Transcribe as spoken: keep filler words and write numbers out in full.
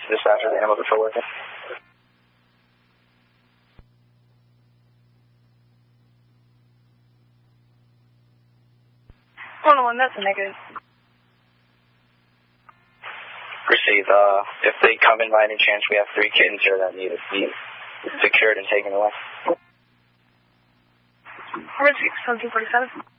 to dispatcher, the animals are still working. one oh one, that's a negative. Receive. Uh, if they come in by any chance, we have three kittens here that need to be secured and taken away. Receive, seventeen forty-seven.